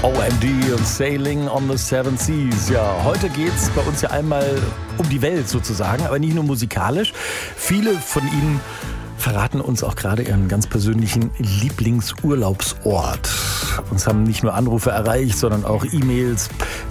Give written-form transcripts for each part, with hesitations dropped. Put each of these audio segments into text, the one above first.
OMD und Sailing on the Seven Seas. Ja, heute geht's bei uns ja einmal um die Welt sozusagen, aber nicht nur musikalisch. Viele von Ihnen verraten uns auch gerade ihren ganz persönlichen Lieblingsurlaubsort. Uns haben nicht nur Anrufe erreicht, sondern auch E-Mails.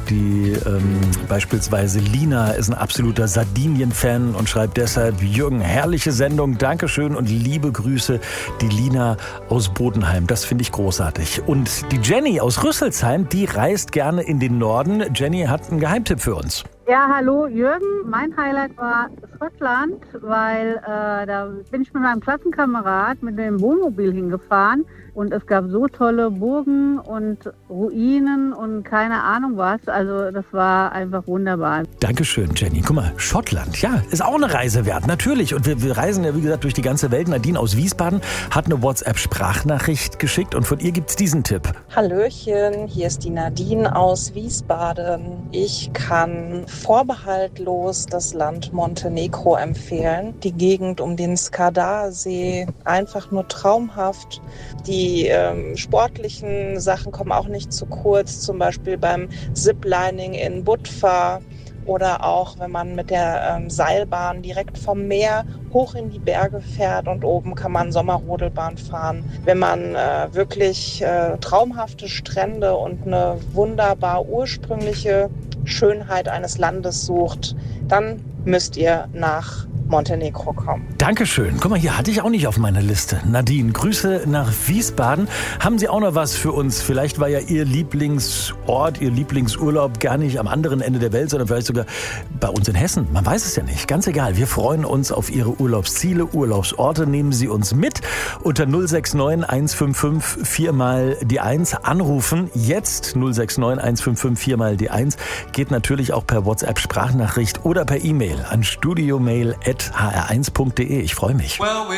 Beispielsweise Lina ist ein absoluter Sardinien-Fan und schreibt deshalb: Jürgen, herrliche Sendung, Dankeschön und liebe Grüße, die Lina aus Bodenheim. Das finde ich großartig. Und die Jenny aus Rüsselsheim, die reist gerne in den Norden. Jenny hat einen Geheimtipp für uns. Ja, hallo Jürgen. Mein Highlight war Schottland, weil da bin ich mit meinem Klassenkamerad mit dem Wohnmobil hingefahren und es gab so tolle Burgen und Ruinen und keine Ahnung was. Also das war einfach wunderbar. Dankeschön, Jenny. Guck mal, Schottland, ja, ist auch eine Reise wert, natürlich. Und wir reisen ja, wie gesagt, durch die ganze Welt. Nadine aus Wiesbaden hat eine WhatsApp-Sprachnachricht geschickt und von ihr gibt's diesen Tipp. Hallöchen, hier ist die Nadine aus Wiesbaden. Ich kann vorbehaltlos das Land Montenegro empfehlen. Die Gegend um den Skadarsee, einfach nur traumhaft. Die sportlichen Sachen kommen auch nicht zu kurz, zum Beispiel beim Ziplining in Budva oder auch wenn man mit der Seilbahn direkt vom Meer hoch in die Berge fährt und oben kann man Sommerrodelbahn fahren. Wenn man wirklich traumhafte Strände und eine wunderbar ursprüngliche Schönheit eines Landes sucht, dann müsst ihr nach Montenegro kommen. Dankeschön. Guck mal, hier hatte ich auch nicht auf meiner Liste. Nadine, Grüße nach Wiesbaden. Haben Sie auch noch was für uns? Vielleicht war ja Ihr Lieblingsort, Ihr Lieblingsurlaub gar nicht am anderen Ende der Welt, sondern vielleicht sogar bei uns in Hessen. Man weiß es ja nicht. Ganz egal. Wir freuen uns auf Ihre Urlaubsziele, Urlaubsorte. Nehmen Sie uns mit unter 069 155 4 mal die 1. Anrufen. Jetzt 069 155 4 mal die 1. Geht natürlich auch per WhatsApp-Sprachnachricht oder per E-Mail an studiomail@hr1.de. Ich freue mich.